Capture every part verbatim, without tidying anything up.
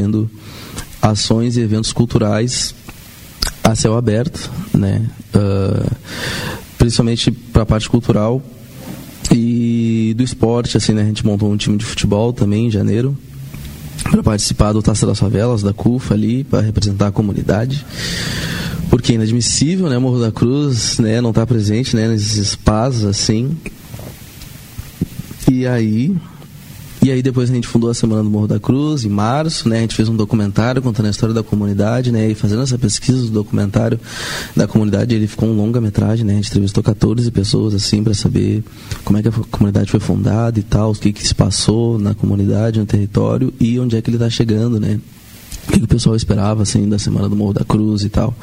tendo ações e eventos culturais a céu aberto, né? Uh, principalmente para a parte cultural e do esporte, assim, né? A gente montou um time de futebol também em janeiro para participar do Taça das Favelas, da C U F ali, para representar a comunidade. Porque é inadmissível, né, Morro da Cruz, né, não estar presente, né, nesses espaços, assim. E aí, e aí depois a gente fundou a Semana do Morro da Cruz, em março, né, a gente fez um documentário contando a história da comunidade, né, e fazendo essa pesquisa do documentário da comunidade, ele ficou um longa-metragem, né, a gente entrevistou catorze pessoas, assim, para saber como é que a comunidade foi fundada e tal, o que que se passou na comunidade, no território, e onde é que ele está chegando, né. O que o pessoal esperava, assim, da Semana do Morro da Cruz e tal.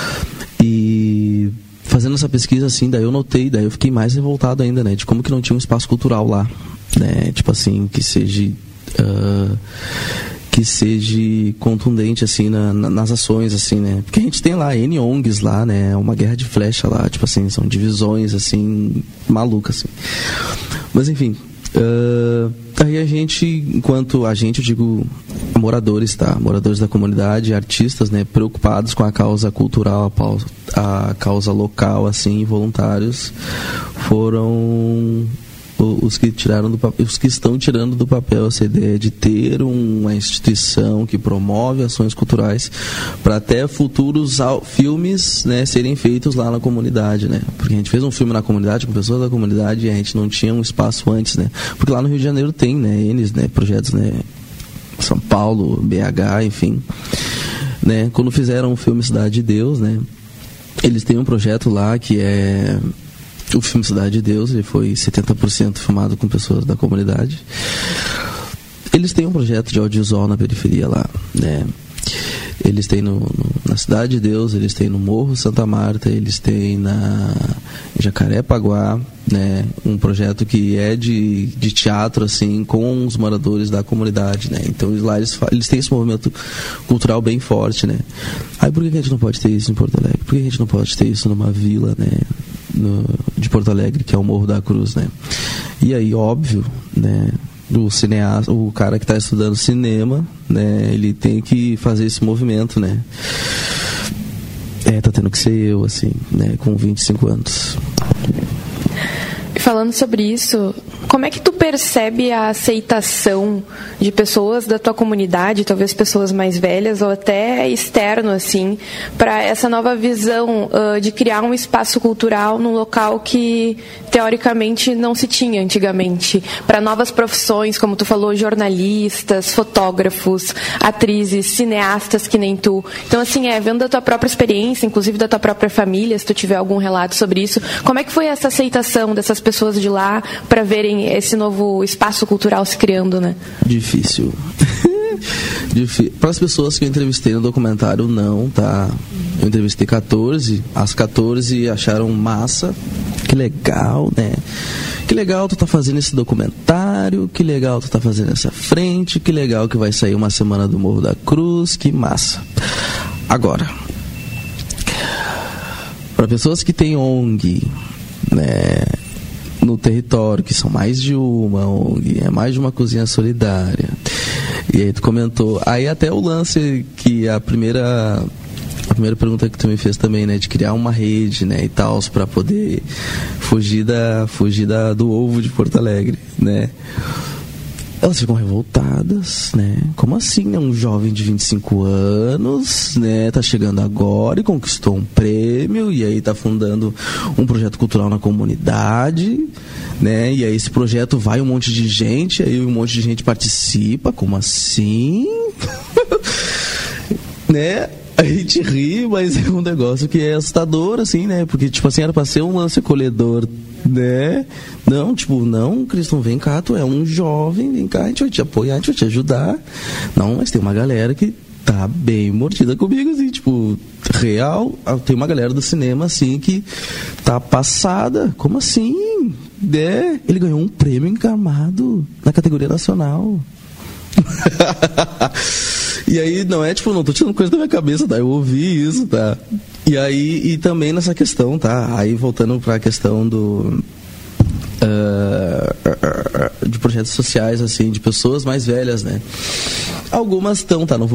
E fazendo essa pesquisa, assim, daí eu notei, daí eu fiquei mais revoltado ainda, né, de como que não tinha um espaço cultural lá, né, tipo assim, que seja uh, que seja contundente, assim, na, na, nas ações, assim, né, porque a gente tem lá N O N Gs lá, né, uma guerra de flecha lá, tipo assim, são divisões, assim, malucas, assim. Mas, enfim, uh, aí a gente, enquanto a gente, eu digo moradores, tá? Moradores da comunidade, artistas, né? Preocupados com a causa cultural, a causa local, assim, voluntários, foram os que tiraram do papel, os que estão tirando do papel essa ideia de ter uma instituição que promove ações culturais para até futuros filmes, né, serem feitos lá na comunidade, né? Porque a gente fez um filme na comunidade com pessoas da comunidade e a gente não tinha um espaço antes, né? Porque lá no Rio de Janeiro tem, né, N, né, projetos, né, São Paulo, B H, enfim, né? Quando fizeram o filme Cidade de Deus, né, eles têm um projeto lá que é o filme Cidade de Deus, ele foi setenta por cento filmado com pessoas da comunidade. Eles têm um projeto de audiovisual na periferia lá, né? Eles têm no, no, na Cidade de Deus, eles têm no Morro Santa Marta, eles têm na Jacarepaguá, né? Um projeto que é de, de teatro, assim, com os moradores da comunidade, né? Então lá eles, eles têm esse movimento cultural bem forte, né? Aí por que a gente não pode ter isso em Porto Alegre? Por que a gente não pode ter isso numa vila, né? No, de Porto Alegre, que é o Morro da Cruz, né? E aí, óbvio, né, o cineasta, o cara que está estudando cinema, né, ele tem que fazer esse movimento, né? É, tá tendo que ser eu, assim, né, com vinte e cinco anos. Falando sobre isso, como é que tu percebe a aceitação de pessoas da tua comunidade, talvez pessoas mais velhas ou até externo, assim, para essa nova visão uh, de criar um espaço cultural num local que teoricamente não se tinha antigamente, para novas profissões, como tu falou, jornalistas, fotógrafos, atrizes, cineastas que nem tu. Então, assim, é, vendo da tua própria experiência, inclusive da tua própria família, se tu tiver algum relato sobre isso, como é que foi essa aceitação dessas pessoas pessoas de lá para verem esse novo espaço cultural se criando, né? Difícil. Difícil. Para as pessoas que eu entrevistei no documentário, não, tá? Eu entrevistei catorze, as catorze acharam massa, que legal, né? Que legal tu tá fazendo esse documentário, que legal tu tá fazendo essa frente, que legal que vai sair uma semana do Morro da Cruz, que massa. Agora, para pessoas que têm O N G, né, no território, que são mais de uma O N G, é mais de uma cozinha solidária. E aí tu comentou, aí até o lance que a primeira a primeira pergunta que tu me fez também, né, de criar uma rede, né, e tal, para poder fugir da fugir da, do ovo de Porto Alegre, né? Elas ficam revoltadas, né? Como assim, né? Um jovem de vinte e cinco anos, né? Tá chegando agora e conquistou um prêmio, e aí tá fundando um projeto cultural na comunidade, né? E aí esse projeto vai um monte de gente, aí um monte de gente participa, como assim? Né? A gente ri, mas é um negócio que é assustador, assim, né? Porque, tipo assim, era pra ser um lance acolhedor, né? Não, tipo, não, Cristian, vem cá, tu é um jovem, vem cá, a gente vai te apoiar, a gente vai te ajudar. Não, mas tem uma galera que tá bem mordida comigo, assim, tipo, real. Tem uma galera do cinema, assim, que tá passada. Como assim? É, ele ganhou um prêmio encarmado na categoria nacional. E aí, não é tipo, não tô tirando coisa da minha cabeça, tá? Eu ouvi isso, tá? E aí, e também nessa questão, tá? Aí, voltando pra questão do uh, de projetos sociais, assim, de pessoas mais velhas, né? Algumas estão, tá no